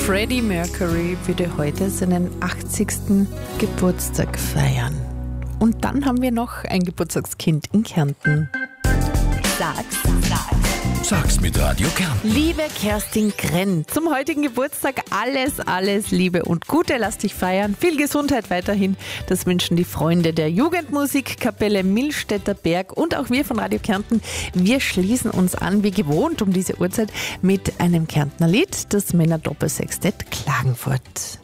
Freddie Mercury würde heute seinen 80. Geburtstag feiern. Und dann haben wir noch ein Geburtstagskind in Kärnten. Sag's mit Radio Kärnten. Liebe Kerstin Krenn, zum heutigen Geburtstag alles Liebe und Gute. Lass dich feiern. Viel Gesundheit weiterhin. Das wünschen die Freunde der Jugendmusikkapelle Millstätter Berg und auch wir von Radio Kärnten. Wir schließen uns an, wie gewohnt, um diese Uhrzeit mit einem Kärntner Lied, das Männer Doppelsextett Klagenfurt.